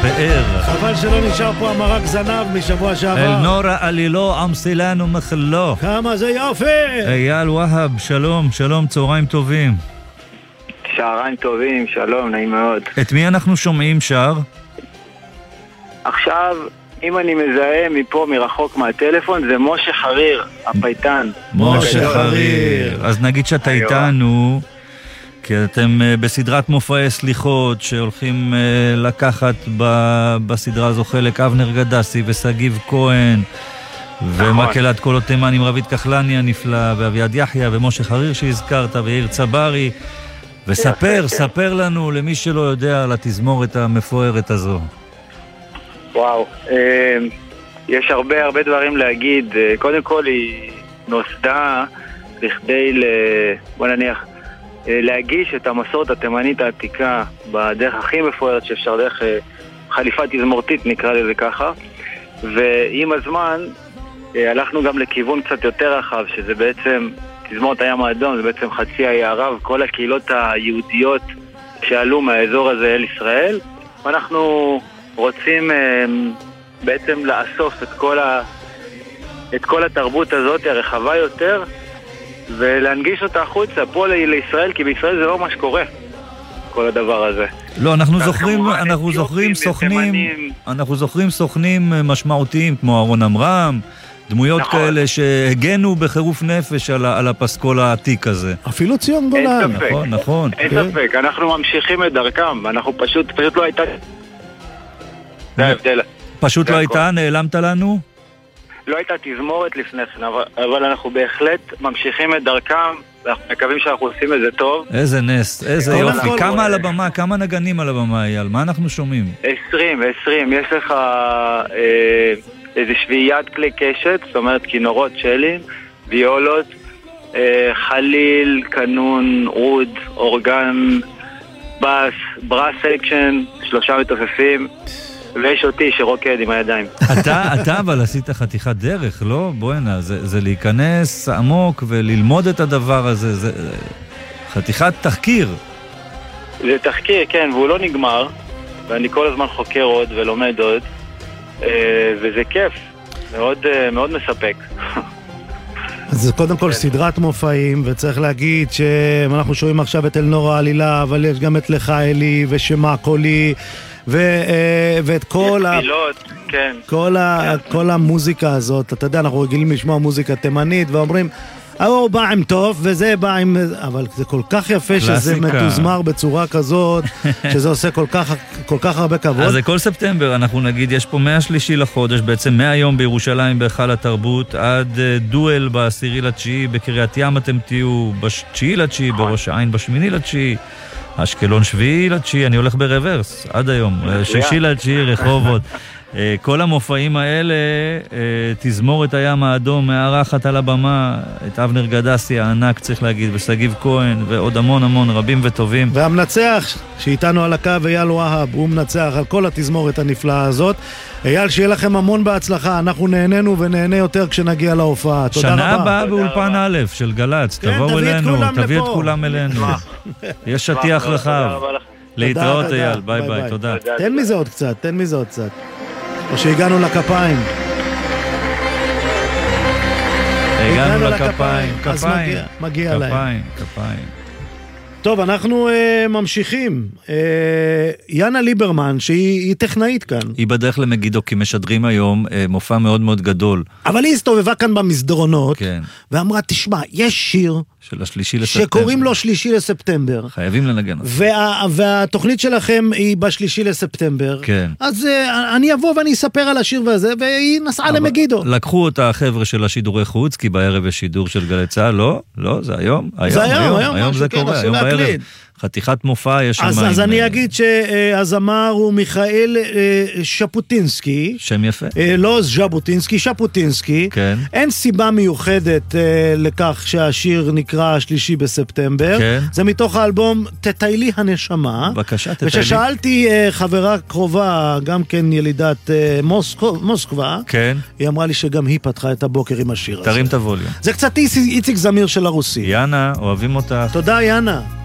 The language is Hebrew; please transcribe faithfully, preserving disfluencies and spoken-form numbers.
הפאר. חבל שלא נשאר פה המרק זנב משבוע שעבר. אלנורה עלילו עמסילן ומחלו. כמה זה יופי. אייל והב, שלום, שלום, צהריים טובים. שעריים טובים, שלום, נעים מאוד. את מי אנחנו שומעים שר? עכשיו, אם אני מזהה מפה מרחוק מהטלפון, זה משה חריר, הפייטן. משה חריר. אז נגיד שאתה איתנו, כי אתם בסדרת מופעי סליחות שהולכים לקחת בסדרה הזו חלק אבנר גדסי וסגיב כהן ומקהלת קולות תימן עם רבית כחלני הנפלא ואביעד יחיה ומשה חריר שהזכרת ויאיר צברי. וספר, ספר לנו למי שלא יודע על התזמורת המפוארת הזו. וואו, יש הרבה הרבה דברים להגיד. קודם כל היא נוסדה לכדי, בוא נניח, להגיש את המסורת התימנית העתיקה בדרך הכי מפוארת שאפשר, דרך חליפה תזמורתית נקרא לזה ככה. ועם הזמן הלכנו גם לכיוון קצת יותר רחב, שזה בעצם תזמורת הים האדום, זה בעצם חצי האי ערב, כל הקהילות היהודיות שעלו מהאזור הזה אל ישראל. ואנחנו רוצים בעצם לאסוף את כל, ה... את כל התרבות הזאת הרחבה יותר ולהנגיש אותה החוצה פה לישראל, כי בישראל זה לא מה שקורה, כל הדבר הזה. לא, אנחנו זוכרים, אנחנו זוכרים סוכנים, אנחנו זוכרים סוכנים משמעותיים כמו אהרון עמרם, דמויות נכון. כאלה שהגנו בחירוף נפש על, על הפסקול העתיק הזה. אפילו ציון גולן. נכון, נכון. אין כן. ספק, אנחנו ממשיכים את דרכם, אנחנו פשוט, פשוט לא הייתה... זה ההבדל. פשוט לא הייתה, נעלמת לנו? לא הייתה תזמורת לפני כן, אבל אנחנו בהחלט ממשיכים את דרכם, ואנחנו מקווים שאנחנו עושים את זה טוב. איזה נס, איזה יופי. כמה על הבמה, כמה נגנים על הבמה, אייל? מה אנחנו שומעים? עשרים, עשרים. יש לך איזה שביעיית כלי קשת, זאת אומרת כינורות שלים, ויולות, חליל, קנון, רוד, אורגן, בס, ברס סקשן, שלושה מתופפים. ויש אותי שרוקד עם הידיים. אתה, אתה אבל עשית חתיכת דרך, לא? בואנה, זה, זה להיכנס עמוק וללמוד את הדבר הזה, זה חתיכת תחקיר. זה תחקיר, כן, והוא לא נגמר, ואני כל הזמן חוקר עוד ולומד עוד, וזה כיף, מאוד, מאוד מספק. אז זה קודם כל סדרת מופעים, וצריך להגיד שאנחנו שומעים עכשיו את אלנורה עלילה, אבל יש גם את לך אלי ושמה קולי, ואת כל ה... כן. כל ה... כל המוזיקה הזאת, אתה יודע, אנחנו רגילים לשמוע מוזיקה תימנית, ואומרים, הוא בא עם טוב, וזה בא עם... אבל זה כל כך יפה שזה מתוזמר בצורה כזאת, שזה עושה כל כך, כל כך הרבה כבוד. אז זה כל ספטמבר, אנחנו נגיד, יש פה מהשלישי לחודש, בעצם מהיום בירושלים בהיכל התרבות, עד דואל בעשירי לתשיעי, בקריית ים אתם תהיו, בתשיעי לתשיעי, בראש העין בשמיני לתשיעי, אשקלון שביעי לתשיעי, אני הולך ברוורס, עד היום, שישי לתשיעי, רחובות. כל המופעים האלה, תזמורת הים האדום, מארחת על הבמה, את אבנר גדסי הענק, צריך להגיד, וסגיב כהן, ועוד המון המון רבים וטובים. והמנצח, שאיתנו על הקו, אייל והב, הוא מנצח על כל התזמורת הנפלאה הזאת. אייל, שיהיה לכם המון בהצלחה, אנחנו נהנינו ונהנה יותר כשנגיע להופעה. תודה רבה. שנה הבאה באולפן א' של גלץ, תבואו אלינו, תביא את כולם אלינו. יש שטיח רחב. להתראות אייל, ביי ביי, תודה. תן מזה עוד קצת, תן מזה עוד קצת. או שהגענו לכפיים. הגענו לכפיים, כפיים, מגיע להם. כפיים, כפיים. טוב, אנחנו uh, ממשיכים. Uh, יאנה ליברמן, שהיא טכנאית כאן. היא בדרך למגידו, כי משדרים היום uh, מופע מאוד מאוד גדול. אבל היא הסתובבה כאן במסדרונות, כן. ואמרה, תשמע, יש שיר של השלישי לספטמבר. שקוראים לו שלישי לספטמבר. חייבים לנגן. וה, והתוכנית שלכם היא בשלישי לספטמבר. כן. אז uh, אני אבוא ואני אספר על השיר והזה, והיא נסעה למגידו. לקחו אותה החבר'ה של השידורי חוץ, כי בערב יש שידור של גלי צהל, לא, לא, זה היום. זה היום, היום, היום, היום זה קורה, היום בערב. חתיכת מופע יש שם. אז, אז אני אגיד שהזמר הוא מיכאל שפוטינסקי. שם יפה. לא ז'בוטינסקי, שפוטינסקי. כן. אין סיבה מיוחדת לכך שהשיר נקרא שלישי בספטמבר. כן. זה מתוך האלבום תטיילי הנשמה. בבקשה, תטיילי. וששאלתי חברה קרובה, גם כן ילידת מוסקו, מוסקבה. כן. היא אמרה לי שגם היא פתחה את הבוקר עם השיר הזה. תרים את הווליום. זה קצת איציק זמיר של הרוסי. יאנה, אוהבים אותך. תודה יאנה.